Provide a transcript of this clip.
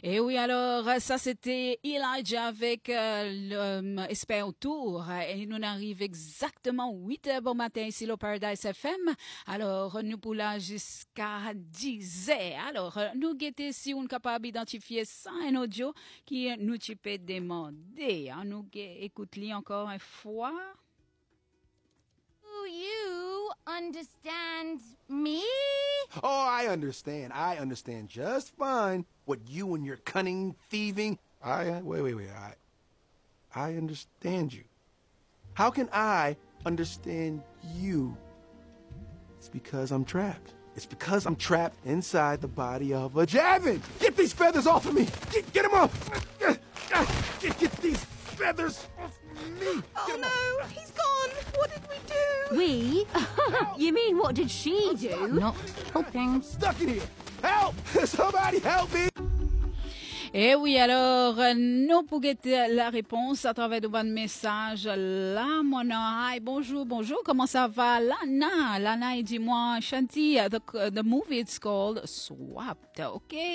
Et oui, alors, ça c'était Elijah avec Espère Autour. Et nous arrivons exactement 8 heures bon matin ici au Paradise FM. Alors, nous pour là jusqu'à 10 heures. Alors, nous guettons si on est capable d'identifier ça un audio qui nous peut demander. Nous écoutons encore une fois. Do you understand me? Oh, I understand. I understand just fine what you and your cunning thieving. Wait. I understand you. How can I understand you? It's because I'm trapped. It's because I'm trapped inside the body of a Javin. Get these feathers off of me. Get them off. Get these feathers off me. Oh no, he's gone. What did we do? We? You mean what did she do? Non. Helping. Stuck in here. Help! Somebody help me! Et oui, alors, nous pour guetter la réponse à travers de votre message. Là, mon hi, bonjour, comment ça va? Lana, il dit moi, Shanti, the movie it's called Swapped, okay?